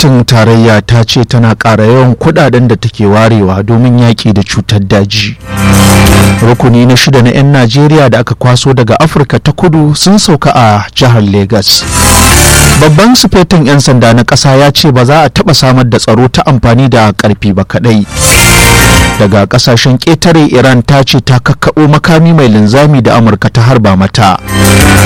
gwamnatin tarayya ta ce tana ƙara yawan kuɗaɗen da take warewa domin yaƙi da cutar daji. Rukuni na 6 na 'yan Najeriya da aka kwaso daga Afirka ta Kudu sun sauka a jihar Legas. Babban sufetin 'yan sanda na ƙasa ya ce ba za a taɓa samar da tsaro ta amfani da ƙarfi ba kaɗai. Daga ƙasashen ƙetare, Iran ta ce ta kakkaɓo makami mai linzami da Amurka ta harba mata.